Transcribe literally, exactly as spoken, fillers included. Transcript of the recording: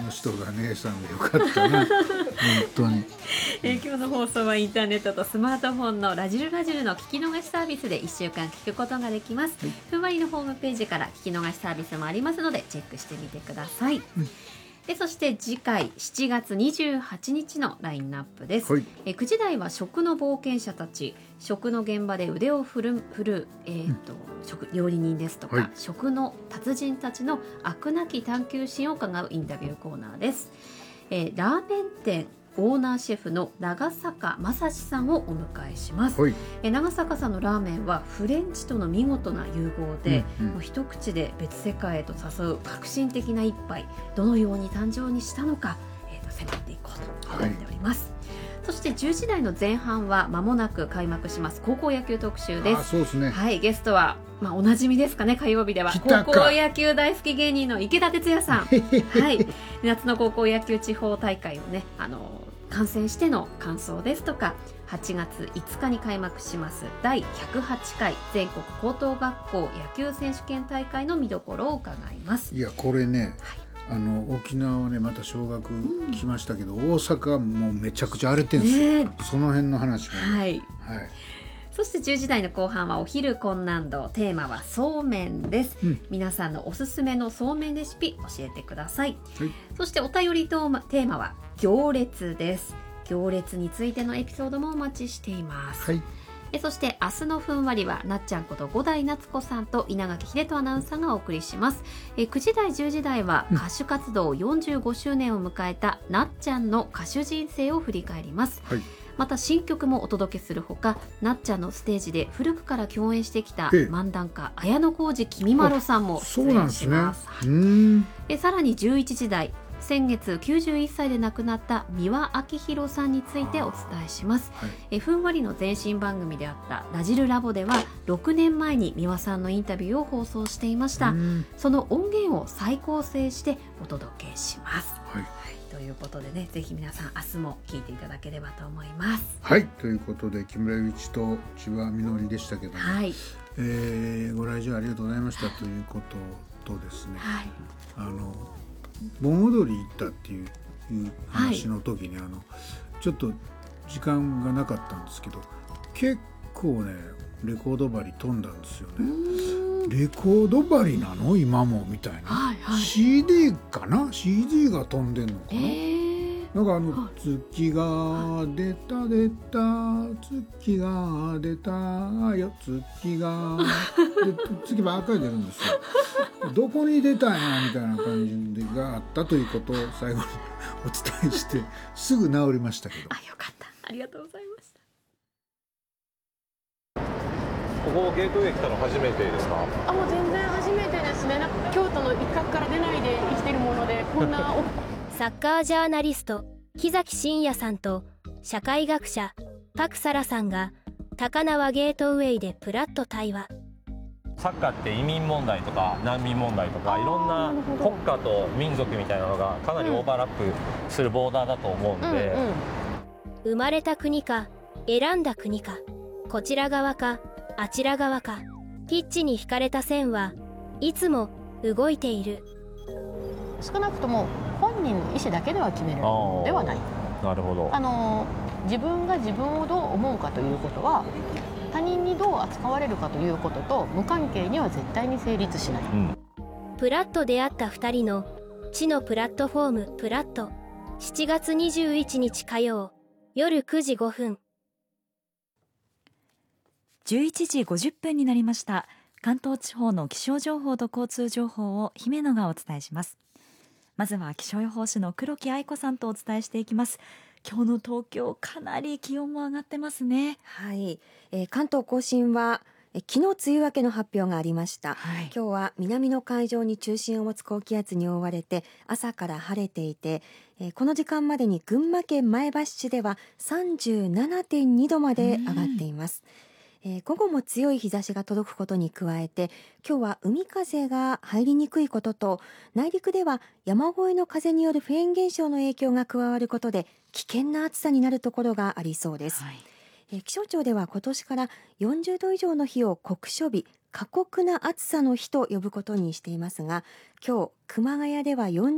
人が姉さんでよかったな本当に。 えー、今日の放送はインターネットとスマートフォンのラジルラジルの聞き逃しサービスでいっしゅうかん聞くことができます。はい、ふんわりのホームページから聞き逃しサービスもありますのでチェックしてみてください。うん、でそして次回しちがつにじゅうはちにちのラインナップです。はい、えくじ台は食の冒険者たち、食の現場で腕を振る振る、えーとうん、食料理人ですとか、はい、食の達人たちの飽くなき探求心を伺うインタビューコーナーです。えー、ラーメン店オーナーシェフの長坂正史さんをお迎えします。はい、え長坂さんのラーメンはフレンチとの見事な融合で、うんうん、もう一口で別世界へと誘う革新的な一杯、どのように誕生にしたのか、えー、と迫っていこうと思っております。はい、そしてじゅうじ台の前半は間もなく開幕します高校野球特集です。 あ、そうですね。 はい、ゲストは、まあ、おなじみですかね、火曜日では高校野球大好き芸人の池田哲也さんはい、夏の高校野球地方大会をね、あの観戦しての感想ですとか、はちがついつかに開幕しますだいひゃくはちかい全国高等学校野球選手権大会の見どころを伺います。 いやこれね、はい、あの沖縄はねまた小学来ましたけど、うん、大阪はもうめちゃくちゃ荒れてるんですよ、ね、その辺の話も、ね、 はい、はい、 そしてじゅうじ台の後半はお昼困難度、テーマはそうめんです、うん、皆さんのおすすめのそうめんレシピ教えてください、はい、そしてお便りとテーマは行列です。行列についてのエピソードもお待ちしています、はい、えそして明日のふんわりはなっちゃんこと五代夏子さんと稲垣秀人アナウンサーがお送りします。えくじ台じゅうじ台は歌手活動よんじゅうごしゅうねんを迎えたなっちゃんの歌手人生を振り返ります、はい、また新曲もお届けするほか、なっちゃんのステージで古くから共演してきた漫談家綾小路きみまろさんも出演します。そうなんですね。はい、えさらにじゅういちじ台、先月きゅうじゅういっさいで亡くなった三輪明宏さんについてお伝えします、はい、えふんわりの前身番組であったラジルラボではろくねんまえに三輪さんのインタビューを放送していました。その音源を再構成してお届けします、はいはい、ということでね、ぜひ皆さん明日も聞いていただければと思います。 はい、ということで木村祐一と千葉みのりでしたけども、はい、えー、ご来場ありがとうございましたということとですね、はい、あの盆踊り行ったっていう話の時に、はい、あのちょっと時間がなかったんですけど、結構ねレコード針飛んだんですよね。レコード針なの今もみたいな、はいはい、シーディー かな シーディー が飛んでんのかな、えー、なんかあの、はい、月が出た出た月が出たよ月がで月ばっかり出るんですよ。どこに出たんやみたいな感じがあったということを最後にお伝えしてすぐ治りましたけど。 あ、よかった、ありがとうございました。 ここゲートウェイ来たの初めてですか？ あ、もう全然初めてですね。なんか京都の一角から出ないで生きてるものでこんなサッカージャーナリスト木崎真也さんと社会学者パクサラさんが高輪ゲートウェイでプラッと対話。 サッカーって移民問題とか難民問題とかいろんな国家と民族みたいなのがかなりオーバーラップするボーダーだと思うんで、うんうん、 生まれた国か選んだ国か、こちら側かあちら側か、ピッチに引かれた線はいつも動いている。 少なくとも本人の意思だけでは決めるのではない。 なるほど。 あの自分が自分をどう思うかということは他人にどう扱われるかということと無関係には絶対に成立しない、うん、 プラッと出会ったふたりの地のプラットフォームプラット、しちがつにじゅういちにち火曜夜くじごふん。 じゅういちじごじゅっぷんになりました。関東地方の気象情報と交通情報を姫野がお伝えします。まずは気象予報士の黒木愛子さんとお伝えしていきます。今日の東京かなり気温も上がってますね。 はい、えー、関東甲信はえ昨日梅雨明けの発表がありました、はい、今日は南の海上に中心を持つ高気圧に覆われて朝から晴れていて、えー、この時間までに群馬県前橋市では さんじゅうななてんにどまで上がっています。えー、午後も強い日差しが届くことに加えて、今日は海風が入りにくいことと、内陸では山越えの風によるフェーン現象の影響が加わることで危険な暑さになるところがありそうです、はい。えー、気象庁では今年からよんじゅうど以上の日を酷暑日、過酷な暑さの日と呼ぶことにしていますが、今日熊谷ではよんじゅう